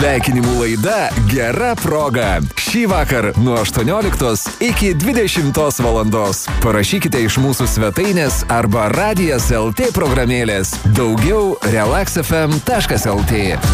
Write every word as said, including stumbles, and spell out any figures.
Sveikinimų laida Gera proga. Šį vakar nuo aštuonioliktos iki dvidešimtos valandos. Parašykite iš mūsų svetainės arba Radijas L T programėlės. Daugiau relax f m taškas l t.